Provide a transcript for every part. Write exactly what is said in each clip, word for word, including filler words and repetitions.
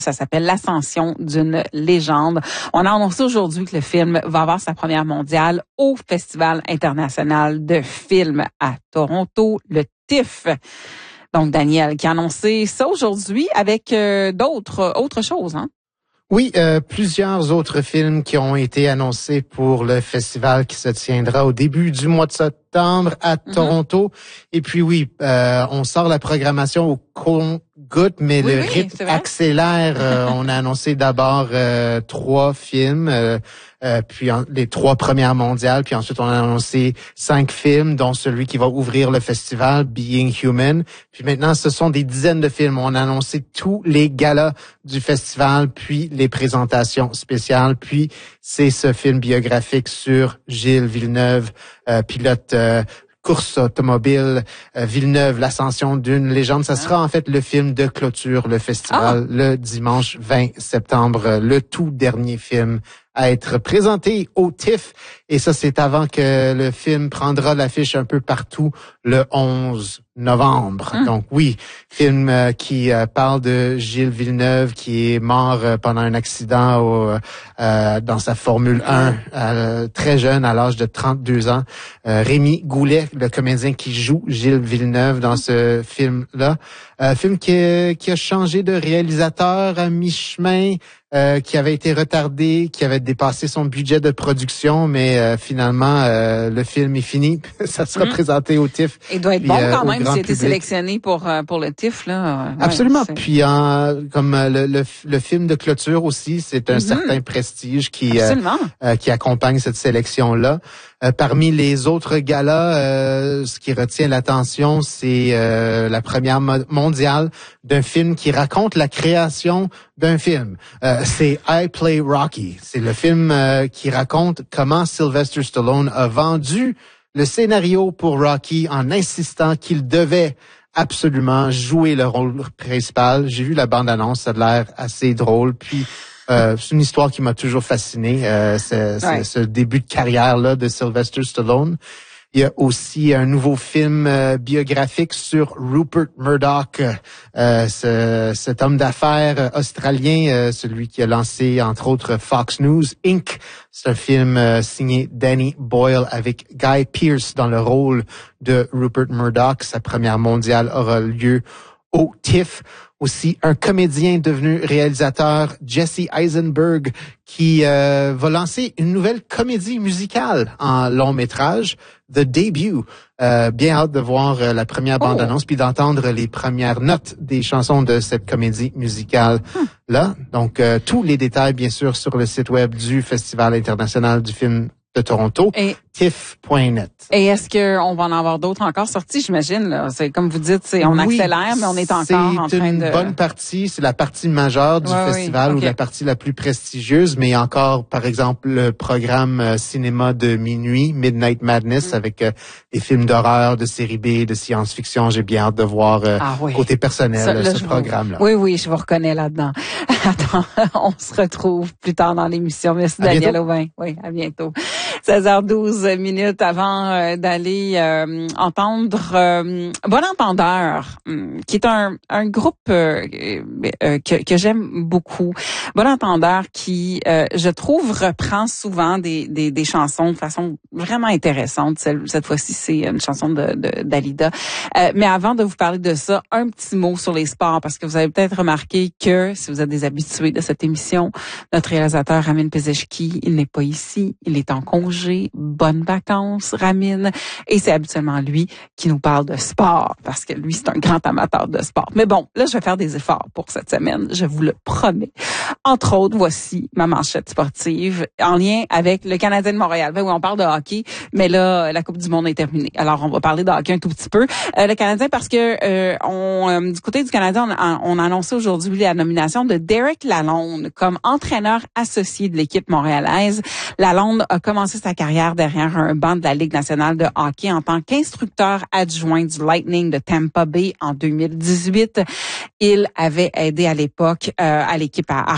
Ça s'appelle L'Ascension d'une légende. On a annoncé aujourd'hui que le film va avoir sa première mondiale au Festival international de films à Toronto, le T I F. Donc, Daniel, qui a annoncé ça aujourd'hui avec euh, d'autres autres choses, hein? Oui, euh, plusieurs autres films qui ont été annoncés pour le festival qui se tiendra au début du mois de septembre à mm-hmm. Toronto. Et puis oui, euh, on sort la programmation au compte-gouttes, mais oui, le oui, rythme accélère. euh, on a annoncé d'abord euh, trois films, euh, euh, puis en, les trois premières mondiales, puis ensuite on a annoncé cinq films, dont celui qui va ouvrir le festival, Being Human. Puis maintenant, ce sont des dizaines de films. On a annoncé tous les galas du festival, puis les présentations spéciales, puis c'est ce film biographique sur Gilles Villeneuve, euh, pilote euh, course automobile, euh, Villeneuve, l'ascension d'une légende. Ça sera en fait le film de clôture, le festival, ah. le dimanche vingt septembre, le tout dernier film à être présenté au T I F. Et ça, c'est avant que le film prendra l'affiche un peu partout le onze novembre. Hum. Donc oui, film euh, qui euh, parle de Gilles Villeneuve qui est mort euh, pendant un accident au, euh, dans sa Formule un, euh, très jeune, à l'âge de trente-deux ans. Euh, Rémi Goulet, le comédien qui joue Gilles Villeneuve dans ce film-là. Un film qui, qui a changé de réalisateur à mi-chemin, euh, qui avait été retardé, qui avait dépassé son budget de production, mais euh, finalement, euh, le film est fini. Ça sera mmh. présenté au T I F. Il doit être puis, bon euh, quand même s'il a été sélectionné pour euh, pour le T I F, là. Ouais, absolument. C'est... Puis euh, comme le, le le film de clôture aussi, c'est un mmh. certain prestige qui euh, euh, qui accompagne cette sélection-là. Euh, parmi les autres galas, euh, ce qui retient l'attention, c'est euh, la première mo- mondiale d'un film qui raconte la création d'un film. Euh, c'est I Play Rocky. C'est le film euh, qui raconte comment Sylvester Stallone a vendu le scénario pour Rocky en insistant qu'il devait absolument jouer le rôle principal. J'ai vu la bande-annonce, ça a l'air assez drôle. Puis Euh, c'est une histoire qui m'a toujours fasciné, euh, c'est, c'est, ouais. ce début de carrière-là de Sylvester Stallone. Il y a aussi un nouveau film euh, biographique sur Rupert Murdoch, euh, ce, cet homme d'affaires australien, euh, celui qui a lancé, entre autres, Fox News Incorporated. C'est un film euh, signé Danny Boyle avec Guy Pearce dans le rôle de Rupert Murdoch. Sa première mondiale aura lieu au T I F. Aussi, un comédien devenu réalisateur, Jesse Eisenberg, qui euh, va lancer une nouvelle comédie musicale en long métrage, The Debut. Euh, bien hâte de voir euh, la première oh. bande-annonce puis d'entendre les premières notes des chansons de cette comédie musicale-là. Hmm. Donc, euh, tous les détails, bien sûr, sur le site web du Festival international du film de Toronto, et, T I F point net. Et est-ce qu'on va en avoir d'autres encore sortis, j'imagine, là? C'est comme vous dites, c'est, on oui, accélère, mais on est encore en train de... C'est une bonne partie, c'est la partie majeure du ouais, festival oui, okay. ou la partie la plus prestigieuse, mais encore, par exemple, le programme euh, cinéma de minuit, Midnight Madness, mm. avec euh, des films d'horreur, de série B, de science-fiction. J'ai bien hâte de voir euh, ah, oui. côté personnel ça, là, ce programme-là. Vous... Oui, oui, je vous reconnais là-dedans. Attends, on se retrouve plus tard dans l'émission. Merci, à Daniel Aubin. Oui, à bientôt. seize heures douze minutes avant euh, d'aller euh, entendre euh, Bon Entendeur, qui est un, un groupe euh, euh, que, que j'aime beaucoup. Bon Entendeur qui, euh, je trouve, reprend souvent des, des, des chansons de façon vraiment intéressante. Cette, cette fois-ci, c'est une chanson de, de d'Alida. Euh, mais avant de vous parler de ça, un petit mot sur les sports, parce que vous avez peut-être remarqué que, si vous êtes des habitués de cette émission, notre réalisateur Ramin Pezeshki, il n'est pas ici, il est en congé. Bonnes vacances, Ramin. Et c'est habituellement lui qui nous parle de sport, parce que lui, c'est un grand amateur de sport. Mais bon, là, je vais faire des efforts pour cette semaine, je vous le promets. Entre autres, voici ma manchette sportive en lien avec le Canadien de Montréal. Ben oui, on parle de hockey, mais là, la Coupe du Monde est terminée. Alors, on va parler de hockey un tout petit peu. Euh, le Canadien, parce que euh, on, euh, du côté du Canadien, on, on a annoncé aujourd'hui la nomination de Derek Lalonde comme entraîneur associé de l'équipe montréalaise. Lalonde a commencé sa carrière derrière un banc de la Ligue nationale de hockey en tant qu'instructeur adjoint du Lightning de Tampa Bay en deux mille dix-huit. Il avait aidé à l'époque euh, à l'équipe à, à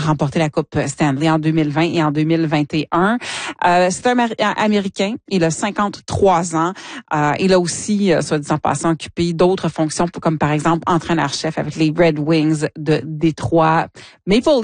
remporté la Coupe Stanley en deux mille vingt et en deux mille vingt et un. Euh, c'est un Américain. Il a cinquante-trois ans. Euh, il a aussi, euh, soit dit en passant, occupé d'autres fonctions, comme par exemple entraîneur-chef avec les Red Wings de Détroit. Maple